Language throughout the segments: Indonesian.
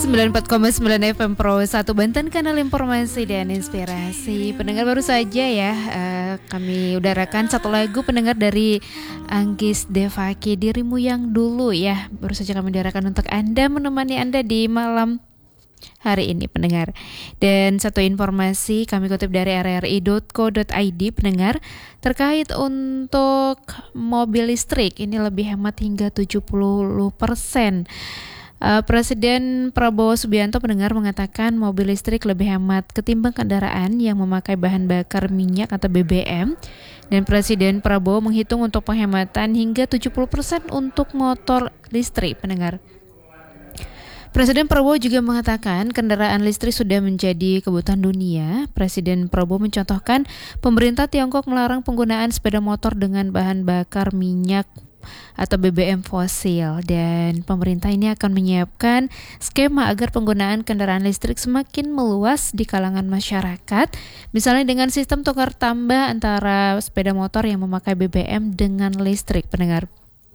94,9 FM Pro 1 Banten, kanal informasi dan inspirasi. Pendengar baru saja ya, kami udarakan satu lagu pendengar dari Anggis Devaki, Dirimu Yang Dulu ya. Baru saja kami udarakan untuk Anda, menemani Anda di malam hari ini pendengar. Dan satu informasi kami kutip dari rri.co.id pendengar, terkait untuk mobil listrik ini lebih hemat hingga 70%. Presiden Prabowo Subianto pendengar mengatakan mobil listrik lebih hemat ketimbang kendaraan yang memakai bahan bakar minyak atau BBM. Dan Presiden Prabowo menghitung untuk penghematan hingga 70% untuk motor listrik pendengar. Presiden Prabowo juga mengatakan kendaraan listrik sudah menjadi kebutuhan dunia. Presiden Prabowo mencontohkan pemerintah Tiongkok melarang penggunaan sepeda motor dengan bahan bakar minyak atau BBM fosil, dan pemerintah ini akan menyiapkan skema agar penggunaan kendaraan listrik semakin meluas di kalangan masyarakat, misalnya dengan sistem tukar tambah antara sepeda motor yang memakai BBM dengan listrik pendengar.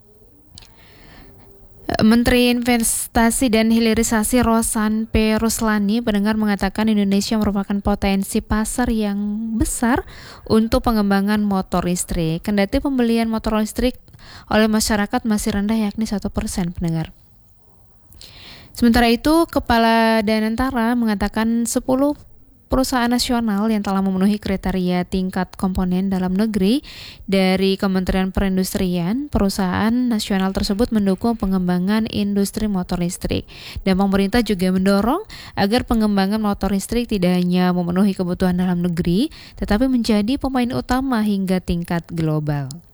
Menteri Investasi dan Hilirisasi Rosan P. Ruslani pendengar mengatakan Indonesia merupakan potensi pasar yang besar untuk pengembangan motor listrik. Kendati pembelian motor listrik oleh masyarakat masih rendah, yakni 1% pendengar. Sementara itu, Kepala Danantara mengatakan 10 perusahaan nasional yang telah memenuhi kriteria tingkat komponen dalam negeri dari Kementerian Perindustrian, perusahaan nasional tersebut mendukung pengembangan industri motor listrik. Dan pemerintah juga mendorong agar pengembangan motor listrik tidak hanya memenuhi kebutuhan dalam negeri, tetapi menjadi pemain utama hingga tingkat global.